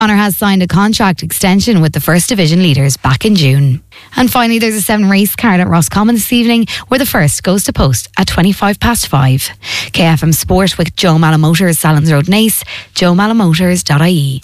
Connor has signed a contract extension with the First Division leaders back in June. And finally, there's a 7 race card at Roscommon this evening, where the first goes to post at 5:25. KFM Sport with Joe Mallow Motors, Salons Road, Naas, joemallowmotors.ie.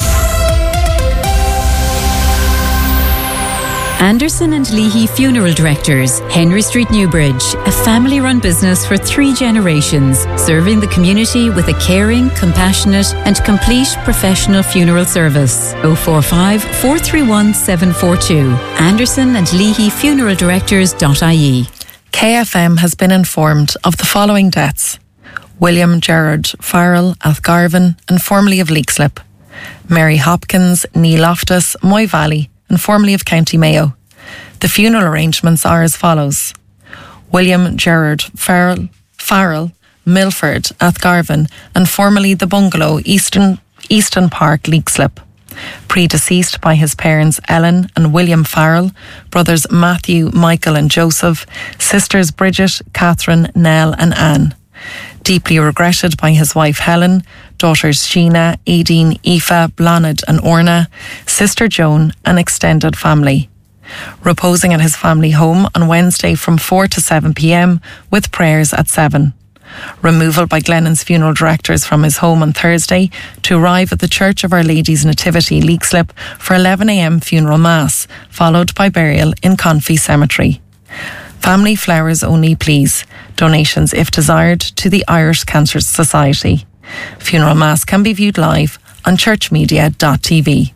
Anderson and Leahy Funeral Directors, Henry Street, Newbridge, a family-run business for 3 generations, serving the community with a caring, compassionate and complete professional funeral service. 045 431 742. Anderson and Leahy Funeral Directors.ie. KFM has been informed of the following deaths: William Gerard Farrell, Athgarvan and formerly of Leixlip; Mary Hopkins, Neil Loftus, Moy Valley and formerly of County Mayo. The funeral arrangements are as follows: William Gerard Farrell, Milford, Athgarvan and formerly the Bungalow, Easton Park, Leixlip. Predeceased by his parents Ellen and William Farrell, brothers Matthew, Michael and Joseph, sisters Bridget, Catherine, Nell and Anne. Deeply regretted by his wife Helen, daughters Sheena, Aideen, Aoife, Blanid and Orna, sister Joan and extended family. Reposing at his family home on Wednesday from 4 to 7 p.m. with prayers at 7. Removal by Glennon's funeral directors from his home on Thursday to arrive at the Church of Our Lady's Nativity, Leixlip, for 11 a.m. funeral mass, followed by burial in Confey Cemetery. Family flowers only, please. Donations, if desired, to the Irish Cancer Society. Funeral mass can be viewed live on churchmedia.tv.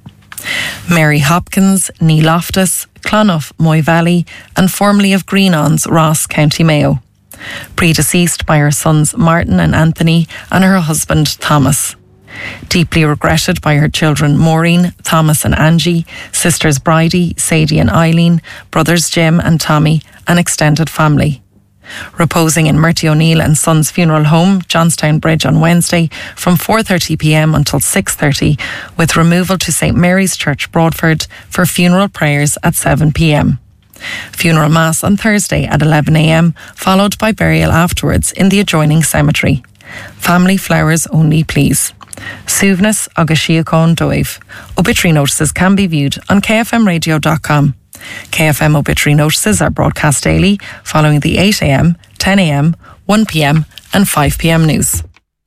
Mary Hopkins, Neil Loftus, Clonough, Moy Valley and formerly of Greenons, Ross, County Mayo. Predeceased by her sons Martin and Anthony and her husband Thomas. Deeply regretted by her children Maureen, Thomas and Angie, sisters Bridie, Sadie and Eileen, brothers Jim and Tommy and extended family. Reposing in Murty O'Neill and Sons Funeral Home, Johnstown Bridge on Wednesday from 4:30 p.m. until 6:30, with removal to St Mary's Church, Broadford, for funeral prayers at 7 p.m. Funeral mass on Thursday at 11 a.m, followed by burial afterwards in the adjoining cemetery. Family flowers only, please. Suvness agus Síocháin Dóibh. Obituary notices can be viewed on kfmradio.com. KFM obituary notices are broadcast daily following the 8 a.m, 10 a.m, 1 p.m and 5 p.m. news.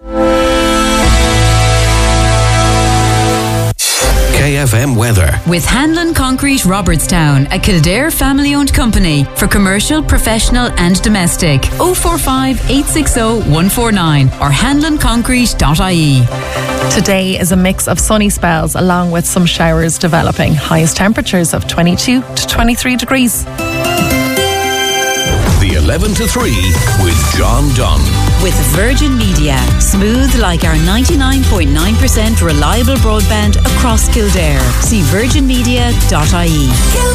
KFM weather. With Hanlon Concrete Robertstown, a Kildare family-owned company for commercial, professional and domestic. 045 860 149 or hanlonconcrete.ie. Today is a mix of sunny spells along with some showers developing. Highest temperatures of 22 to 23 degrees. The 11 to 3 with John Dunn. With Virgin Media. Smooth like our 99.9% reliable broadband across Kildare. See virginmedia.ie.